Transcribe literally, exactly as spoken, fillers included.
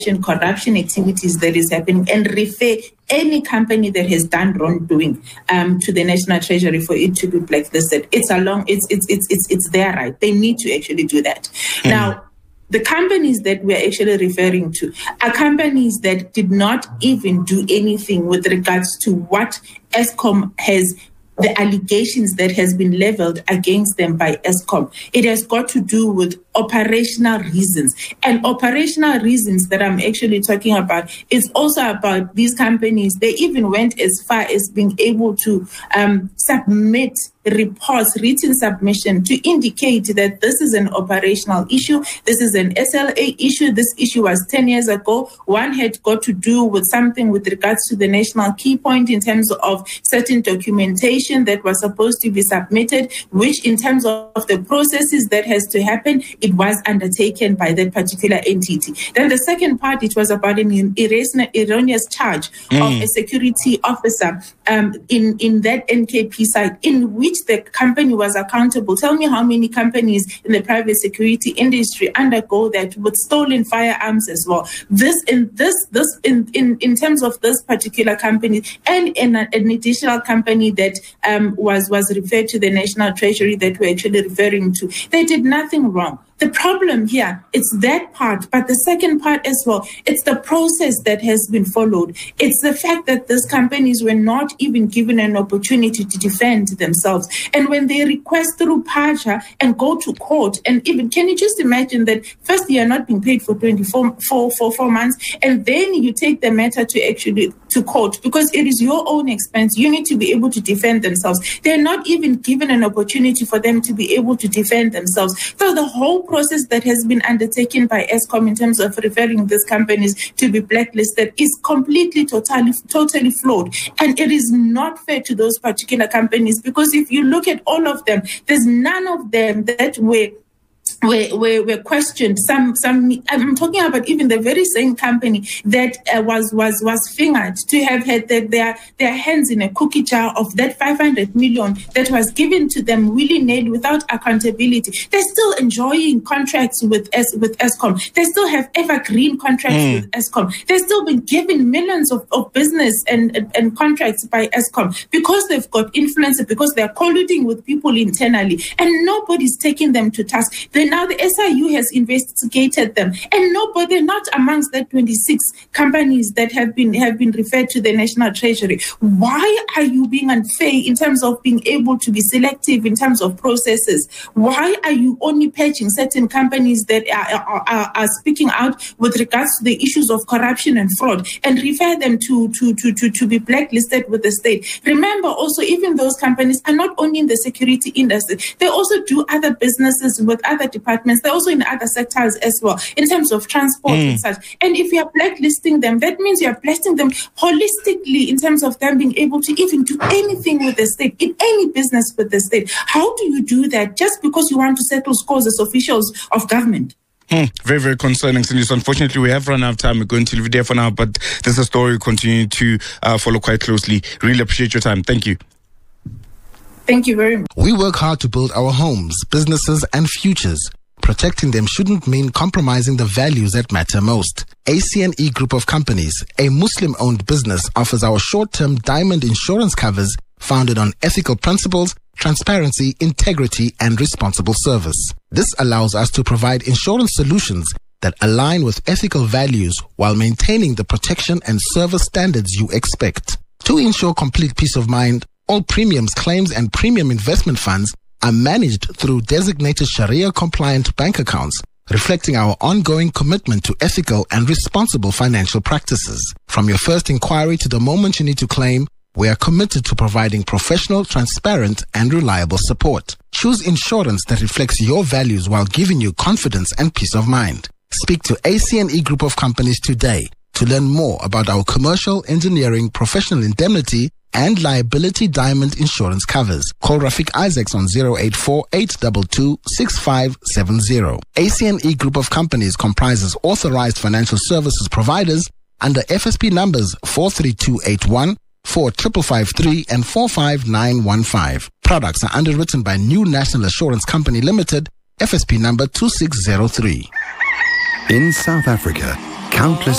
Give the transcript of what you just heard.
corruption activities that is happening and refer any company that has done wrongdoing um, to the National Treasury for it to be blacklisted. It's along, it's it's it's it's it's their right. They need to actually do that. Mm. Now, the companies that we're actually referring to are companies that did not even do anything with regards to what Eskom has, the allegations that has been leveled against them by Eskom. It has got to do with operational reasons. And operational reasons that I'm actually talking about is also about these companies. They even went as far as being able to um, submit reports, written submission to indicate that this is an operational issue, this is an S L A issue, this issue was ten years ago. One had got to do with something with regards to the national key point in terms of certain documentation that was supposed to be submitted, which in terms of the processes that has to happen, it was undertaken by that particular entity. Then the second part, it was about an erroneous charge mm. of a security officer um, in, in that N K P site, in which the company was accountable. Tell me how many companies in the private security industry undergo that with stolen firearms as well. This in this this in in, in terms of this particular company and in an, an additional company that um, was was referred to the National Treasury that we're actually referring to. They did nothing wrong. The problem here, it's that part, but the second part as well, it's the process that has been followed. It's the fact that these companies were not even given an opportunity to defend themselves. And when they request through PAJA and go to court, and even, can you just imagine that first you are not being paid for twenty-four for, for four months, and then you take the matter to actually to court because it is your own expense. You need to be able to defend themselves. They're not even given an opportunity for them to be able to defend themselves. So the whole process that has been undertaken by Eskom in terms of referring these companies to be blacklisted is completely, totally, totally flawed. And it is not fair to those particular companies because if you look at all of them, there's none of them that were Were, were, were questioned. Some, some. I'm talking about even the very same company that uh, was was was fingered to have had the, their their hands in a cookie jar of that five hundred million that was given to them willy-nilly without accountability. They're still enjoying contracts with S, with Eskom. They still have evergreen contracts mm. with Eskom. They've still been given millions of, of business and, and and contracts by Eskom because they've got influence, because they're colluding with people internally, and nobody's taking them to task. They Now the S I U has investigated them, and nobody, not amongst the twenty-six companies that have been have been referred to the National Treasury. Why are you being unfair in terms of being able to be selective in terms of processes? Why are you only patching certain companies that are, are, are speaking out with regards to the issues of corruption and fraud and refer them to, to, to, to, to be blacklisted with the state? Remember also, even those companies are not only in the security industry, they also do other businesses with other departments. They're also in other sectors as well, in terms of transport mm. and such. And if you are blacklisting them, that means you are blacklisting them holistically in terms of them being able to even do anything with the state, in any business with the state. How do you do that just because you want to settle scores as officials of government? Hmm, very, very concerning, Cindy. So unfortunately, we have run out of time. We're going to leave it there for now, but this is a story we continue to uh, follow quite closely. Really appreciate your time. Thank you. Thank you very much. We work hard to build our homes, businesses, and futures. Protecting them shouldn't mean compromising the values that matter most. A C N E Group of Companies, a Muslim-owned business, offers our short-term diamond insurance covers founded on ethical principles, transparency, integrity, and responsible service. This allows us to provide insurance solutions that align with ethical values while maintaining the protection and service standards you expect. To ensure complete peace of mind, all premiums, claims, and premium investment funds are managed through designated Sharia-compliant bank accounts, reflecting our ongoing commitment to ethical and responsible financial practices. From your first inquiry to the moment you need to claim, we are committed to providing professional, transparent, and reliable support. Choose insurance that reflects your values while giving you confidence and peace of mind. Speak to A C N E Group of Companies today to learn more about our commercial, engineering, professional indemnity, and liability diamond insurance covers. Call Rafik Isaacs on zero eight four, eight two two, six five seven zero. A C N E Group of Companies comprises authorized financial services providers under F S P numbers four three two eight one, four five five three, and four five nine one five. Products are underwritten by New National Assurance Company Limited, F S P number two six zero three. In South Africa, countless